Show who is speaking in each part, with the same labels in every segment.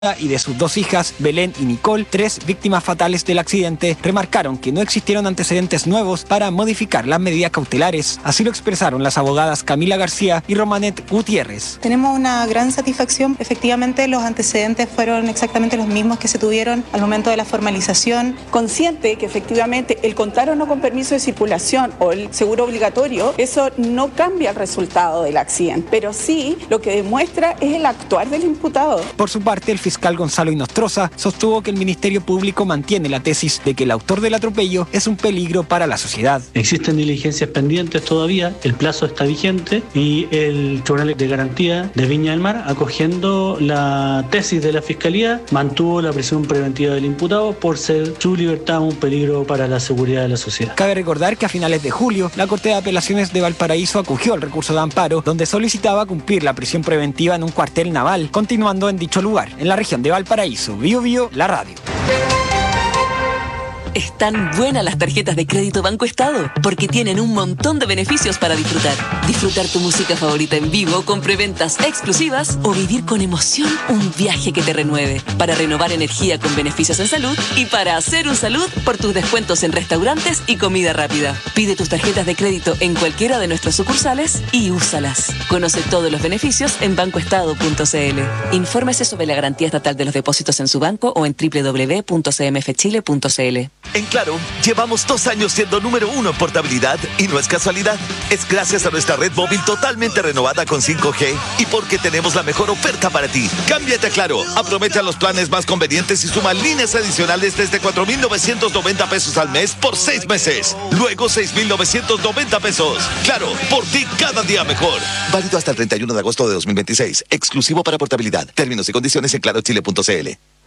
Speaker 1: y de sus 2 hijas, Belén y Nicole, 3 víctimas fatales del accidente, remarcaron que no existieron antecedentes nuevos para modificar las medidas cautelares. Así lo expresaron las abogadas Camila García y Romanet Gutiérrez.
Speaker 2: Tenemos una gran satisfacción. Efectivamente, los antecedentes fueron exactamente los mismos que se tuvieron al momento de la formalización.
Speaker 3: Consciente que efectivamente el contar o no con permiso de circulación o el seguro obligatorio, eso no cambia el resultado del accidente, pero sí lo que demuestra es el actuar del imputado.
Speaker 1: Por su parte, el fiscal Gonzalo Inostroza sostuvo que el Ministerio Público mantiene la tesis de que el autor del atropello es un peligro para la sociedad.
Speaker 4: Existen diligencias pendientes todavía, el plazo está vigente y el Tribunal de Garantía de Viña del Mar, acogiendo la tesis de la Fiscalía, mantuvo la prisión preventiva del imputado por ser su libertad un peligro para la seguridad de la sociedad.
Speaker 1: Cabe recordar que a finales de julio, la Corte de Apelaciones de Valparaíso acogió el recurso de amparo, donde solicitaba cumplir la prisión preventiva en un cuartel naval, continuando en dicho lugar, en la región de Valparaíso. Bio Bio, la radio.
Speaker 5: Están buenas las tarjetas de crédito Banco Estado porque tienen un montón de beneficios para disfrutar. Disfrutar tu música favorita en vivo con preventas exclusivas o vivir con emoción un viaje que te renueve. Para renovar energía con beneficios en salud y para hacer un salud por tus descuentos en restaurantes y comida rápida. Pide tus tarjetas de crédito en cualquiera de nuestras sucursales y úsalas. Conoce todos los beneficios en bancoestado.cl. Infórmese sobre la garantía estatal de los depósitos en su banco o en www.cmfchile.cl.
Speaker 6: En Claro, llevamos 2 años siendo número 1 en portabilidad y no es casualidad. Es gracias a nuestra red móvil totalmente renovada con 5G y porque tenemos la mejor oferta para ti. Cámbiate a Claro, aprovecha los planes más convenientes y suma líneas adicionales desde 4,990 pesos al mes por 6 meses. Luego 6,990 pesos. Claro, por ti cada día mejor. Válido hasta el 31 de agosto de 2026. Exclusivo para portabilidad. Términos y condiciones en clarochile.cl.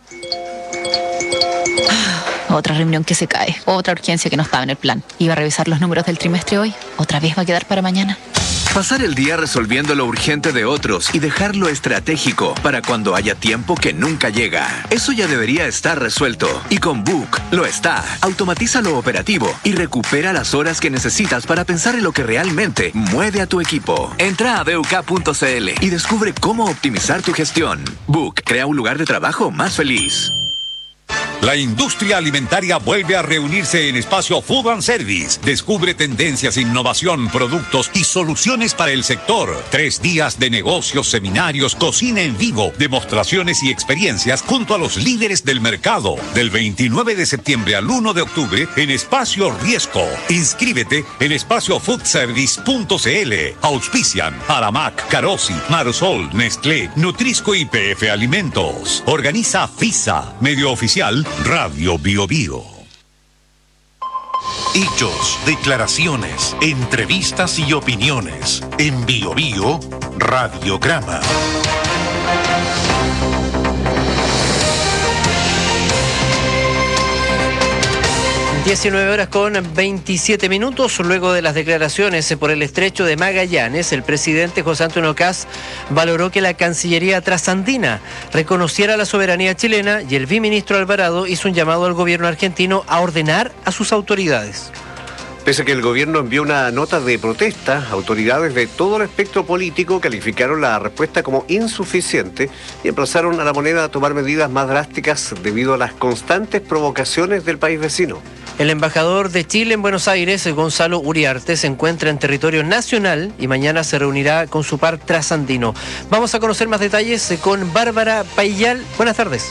Speaker 7: Otra reunión que se cae, otra urgencia que no estaba en el plan. Iba a revisar los números del trimestre hoy, otra vez va a quedar para mañana.
Speaker 8: Pasar el día resolviendo lo urgente de otros y dejar lo estratégico para cuando haya tiempo que nunca llega. Eso ya debería estar resuelto. Y con Book lo está. Automatiza lo operativo y recupera las horas que necesitas para pensar en lo que realmente mueve a tu equipo. Entra a BUK.cl y descubre cómo optimizar tu gestión. Book crea un lugar de trabajo más feliz.
Speaker 9: La industria alimentaria vuelve a reunirse en Espacio Food and Service. Descubre tendencias, innovación, productos y soluciones para el sector. 3 días de negocios, seminarios, cocina en vivo, demostraciones y experiencias junto a los líderes del mercado. Del 29 de septiembre al 1 de octubre en Espacio Riesco. Inscríbete en espaciofoodservice.cl. Auspician Aramac, Carosi, Marsol, Nestlé, Nutrisco y PF Alimentos. Organiza FISA, medio oficial Radio Bio Bio.
Speaker 10: Hechos, declaraciones, entrevistas y opiniones. En Bio Bio, Radiograma.
Speaker 11: 19:27. Luego de las declaraciones por el estrecho de Magallanes, el presidente José Antonio Kast valoró que la Cancillería trasandina reconociera la soberanía chilena y el viceministro Alvarado hizo un llamado al gobierno argentino a ordenar a sus autoridades.
Speaker 12: Pese a que el gobierno envió una nota de protesta, autoridades de todo el espectro político calificaron la respuesta como insuficiente y emplazaron a la moneda a tomar medidas más drásticas debido a las constantes provocaciones del país vecino.
Speaker 11: El embajador de Chile en Buenos Aires, Gonzalo Uriarte, se encuentra en territorio nacional y mañana se reunirá con su par trasandino. Vamos a conocer más detalles con Bárbara Payal. Buenas tardes.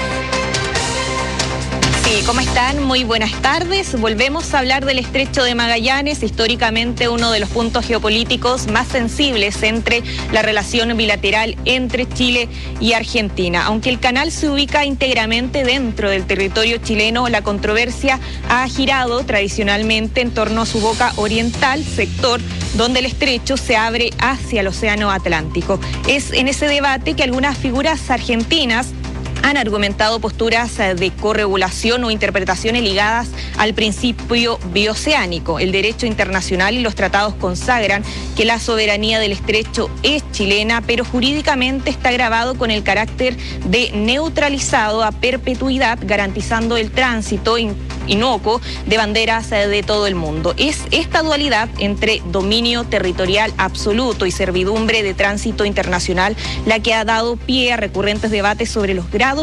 Speaker 13: Sí, ¿cómo están? Muy buenas tardes. Volvemos a hablar del Estrecho de Magallanes, históricamente uno de los puntos geopolíticos más sensibles entre la relación bilateral entre Chile y Argentina. Aunque el canal se ubica íntegramente dentro del territorio chileno, la controversia ha girado tradicionalmente en torno a su boca oriental, sector donde el estrecho se abre hacia el Océano Atlántico. Es en ese debate que algunas figuras argentinas han argumentado posturas de corregulación o interpretaciones ligadas al principio bioceánico. El derecho internacional y los tratados consagran que la soberanía del estrecho es chilena, pero jurídicamente está grabado con el carácter de neutralizado a perpetuidad, garantizando el tránsito inocuo de banderas de todo el mundo. Es esta dualidad entre dominio territorial absoluto y servidumbre de tránsito internacional la que ha dado pie a recurrentes debates sobre los grados